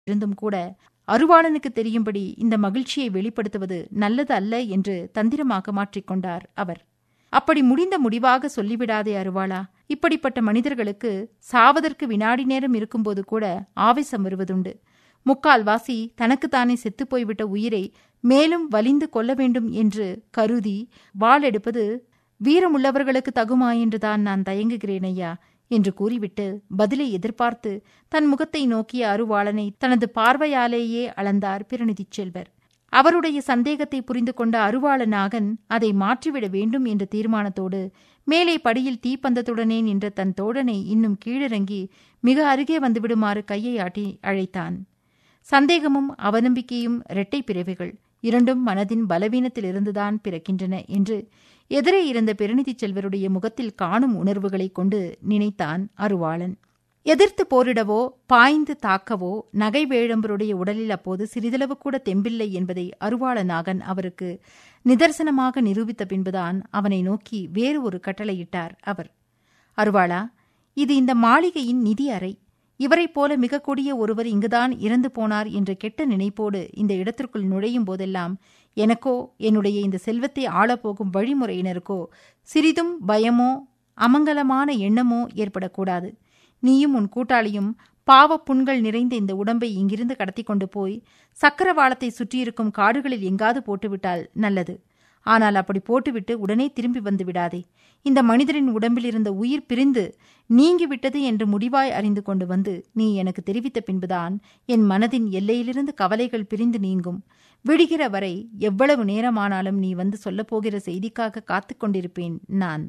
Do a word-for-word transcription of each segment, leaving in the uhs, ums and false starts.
இருந்தும் கூட அருவாளனுக்கு தெரியும்படி இந்த மகிழ்ச்சியை வெளிப்படுத்துவது நல்லது அல்ல என்று தந்திரமாக மாற்றிக்கொண்டார் அவர். அப்படி முடிந்த முடிவாக சொல்லிவிடாதே அருவாளா. இப்படிப்பட்ட மனிதர்களுக்கு சாவதற்கு வினாடி நேரம் இருக்கும்போது கூட ஆவேசம் வருவதுண்டு. முக்கால்வாசி தனக்குத்தானே செத்துப்போய்விட்ட உயிரை மேலும் வலிந்து கொள்ள வேண்டும் என்று கருதி வாளெடுப்பது வீரமுள்ளவர்களுக்கு தகுமா என்றுதான் நான் தயங்குகிறேன் ஐயா என்று கூறிவிட்டு பதிலை எதிர்பார்த்து தன் முகத்தை நோக்கிய அருவாளனை தனது பார்வையாலேயே அளந்தார் பிரநிதிச் செல்வர். அவருடைய சந்தேகத்தை புரிந்து கொண்ட அருவாள நாகன் அதை மாற்றிவிட வேண்டும் என்ற தீர்மானத்தோடு மேலே படியில் தீப்பந்தத்துடனே நின்ற தன் தோழனை இன்னும் கீழிறங்கி மிக அருகே வந்துவிடுமாறு கையை ஆட்டி அழைத்தான். சந்தேகமும் அவநம்பிக்கையும் இரட்டை பிறவிகள், இரண்டும் மனதின் பலவீனத்திலிருந்துதான் பிறக்கின்றன என்று எதிரே இருந்த பிரநிதிச் செல்வருடைய முகத்தில் காணும் உணர்வுகளைக் கொண்டு நினைத்தான் அருவாளன். எதிர்த்து போரிடவோ பாய்ந்து தாக்கவோ நகை வேழம்பருடைய உடலில் அப்போது சிறிதளவு கூட தெம்பில்லை என்பதை அருவாள நாகன் அவருக்கு நிதர்சனமாக நிரூபித்த பின்புதான் அவனை நோக்கி வேறு ஒரு கட்டளையிட்டார் அவர். அருவாளா, இது இந்த மாளிகையின் நிதி அறை. இவரைப் போல மிக கொடிய ஒருவர் இங்குதான் இறந்து போனார் என்ற கெட்ட நினைப்போடு இந்த இடத்திற்குள் நுழையும் போதெல்லாம் எனக்கோ என்னுடைய இந்த செல்வத்தை ஆளப்போகும் வழிமுறையினருக்கோ சிறிதும் பயமோ அமங்கலமான எண்ணமோ ஏற்படக்கூடாது. நீயும் உன் கூட்டாளியும் பாவ புண்கள் நிறைந்த இந்த உடம்பை இங்கிருந்து கடத்தி கொண்டு போய் சக்கரவாளத்தை சுற்றியிருக்கும் காடுகளில் எங்காது போட்டுவிட்டால் நல்லது. ஆனால் அப்படி போட்டுவிட்டு உடனே திரும்பி வந்து விடாதே. இந்த மனிதரின் உடம்பில் இருந்த உயிர் பிரிந்து நீங்கிவிட்டது என்று முடிவாய் அறிந்து கொண்டு வந்து நீ எனக்கு தெரிவித்த பின்புதான் என் மனதின் எல்லையிலிருந்து கவலைகள் பிரிந்து நீங்கும். விடுகிற வரை எவ்வளவு நேரமானாலும் நீ வந்து சொல்லப்போகிற செய்திக்காக காத்து கொண்டிருப்பேன் நான்.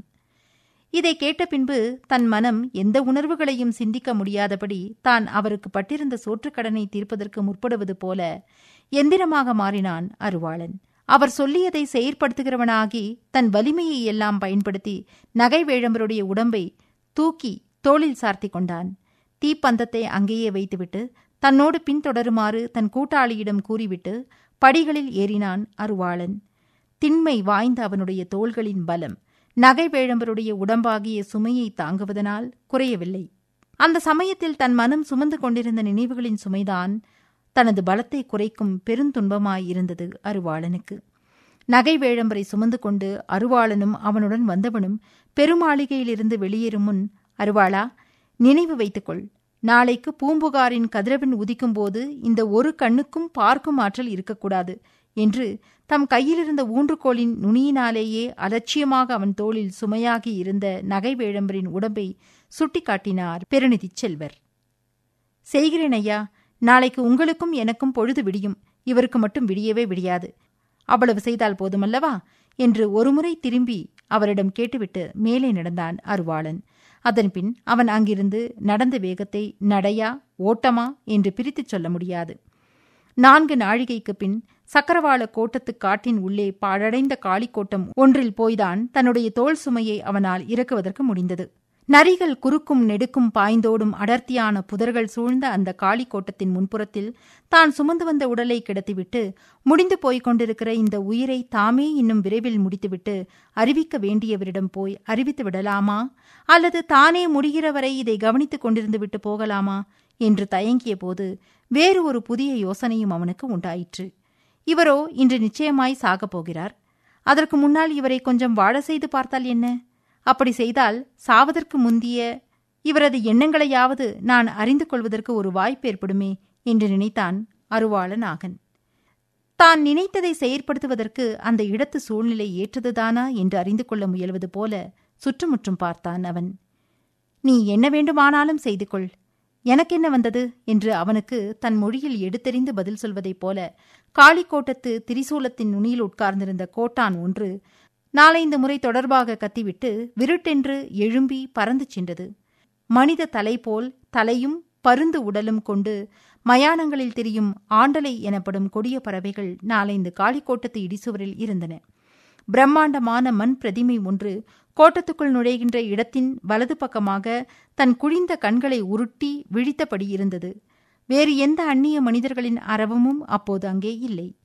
இதை கேட்ட பின்பு தன் மனம் எந்த உணர்வுகளையும் சிந்திக்க முடியாதபடி தான் அவருக்கு பட்டிருந்த சோற்றுக்கடனை தீர்ப்பதற்கு முற்படுவது போல எந்திரமாக மாறினான் அருவாளன். அவர் சொல்லியதை செயற்படுத்துகிறவனாகி தன் வலிமையை எல்லாம் பயன்படுத்தி நகை வேழம்பருடைய உடம்பை தூக்கி தோளில் சார்த்தி கொண்டான். தீப்பந்தத்தை அங்கேயே வைத்துவிட்டு தன்னோடு பின்தொடருமாறு தன் கூட்டாளியிடம் கூறிவிட்டு படிகளில் ஏறினான் அருவாளன். திண்மை வாய்ந்த அவனுடைய தோள்களின் பலம் நகை வேழம்பருடைய உடம்பாகிய சுமையை தாங்குவதனால் குறையவில்லை. அந்த சமயத்தில் தன் மனம் சுமந்து கொண்டிருந்த நினைவுகளின் சுமைதான் தனது பலத்தை குறைக்கும் பெருந்துன்பமாயிருந்தது அருவாளனுக்கு. நகை வேழம்பரை சுமந்து கொண்டு அருவாளனும் அவனுடன் வந்தவனும் பெருமாளிகையிலிருந்து வெளியேறும் முன், அருவாளா, நினைவு வைத்துக்கொள், நாளைக்கு பூம்புகாரின் கதிரவன் உதிக்கும்போது இந்த ஒரு கண்ணுக்கும் பார்க்கும் ஆற்றல் இருக்கக்கூடாது என்று தம் கையிலிருந்த ஊன்றுகோலின் நுனியினாலேயே அலட்சியமாக அவன் தோளில் சுமையாகி இருந்த நகை வேழம்பரின் உடம்பை சுட்டிக்காட்டினார் பிரநிதிச் செல்வர். செய்கிறேன் ஐயா. நாளைக்கு உங்களுக்கும் எனக்கும் பொழுது விடியும். இவருக்கு மட்டும் விடியவே விடியாது. அவ்வளவு செய்தால் போதுமல்லவா என்று ஒருமுறை திரும்பி அவரிடம் கேட்டுவிட்டு மேலே நடந்தான் அருவாளன். அதன்பின் அவன் அங்கிருந்து நடந்த வேகத்தை நடையா ஓட்டமா என்று பிரித்துச் சொல்ல முடியாது. நான்கு நாழிகைக்கு பின் சக்கரவாள கோட்டத்து காட்டின் உள்ளே பாழடைந்த காளிக்கோட்டம் ஒன்றில் போய்தான் தன்னுடைய தோள் சுமையை அவனால் இறக்குவதற்கு முடிந்தது. நரிகள் குறுக்கும் நெடுக்கும் பாய்ந்தோடும் அடர்த்தியான புதர்கள் சூழ்ந்த அந்த காளிக்கோட்டத்தின் முன்புறத்தில் தான் சுமந்து வந்த உடலை கிடத்திவிட்டு முடிந்து போய்க் கொண்டிருக்கிற இந்த உயிரை தாமே இன்னும் விரைவில் முடித்துவிட்டு அறிவிக்க வேண்டியவரிடம் போய் அறிவித்து விடலாமா, அல்லது தானே முடிகிற வரை இதை கவனித்துக் கொண்டிருந்து விட்டு போகலாமா என்று தயங்கிய போது வேறு ஒரு புதிய யோசனையும் அவனுக்கு உண்டாயிற்று. இவரோ இன்று நிச்சயமாய் சாகப் போகிறார். அதற்கு முன்னால் இவரை கொஞ்சம் வாழ செய்து பார்த்தால் என்ன? அப்படி செய்தால் சாவதற்கு முந்திய இவரது எண்ணங்களையாவது நான் அறிந்து கொள்வதற்கு ஒரு வாய்ப்பு ஏற்படுமே என்று நினைத்தான் அருவாள நாகன். தான் நினைத்ததை செயற்படுத்துவதற்கு அந்த இடத்து சூழ்நிலை ஏற்றதுதானா என்று அறிந்து கொள்ள முயல்வது போல சுற்றுமுற்றும் பார்த்தான் அவன். நீ என்ன வேண்டுமானாலும் செய்து கொள், எனக்கென்ன வந்தது என்று அவனுக்கு தன் மொழியில் எடுத்தெறிந்து பதில் சொல்வதைப் போல காளிக்கோட்டத்து திரிசூலத்தின் நுனியில் உட்கார்ந்திருந்த கோட்டான் ஒன்று நாலைந்து முறை தொடர்பாக கத்திவிட்டு விருட்டென்று எழும்பி பறந்து சென்றது. மனித தலை போல் தலையும் பருந்து உடலும் கொண்டு மயானங்களில் திரியும் ஆண்டலை எனப்படும் கொடிய பறவைகள் நாலைந்து காளிக்கோட்டத்து இடிசுவரில் இருந்தன. பிரம்மாண்டமான மண் பிரதிமை ஒன்று கோட்டத்துக்குள் நுழைகின்ற இடத்தின் வலது பக்கமாக தன் குழிந்த கண்களை உருட்டி விழித்தபடி இருந்தது. வேறு எந்த அந்நிய மனிதர்களின் அரவமும் அப்போது அங்கே இல்லை.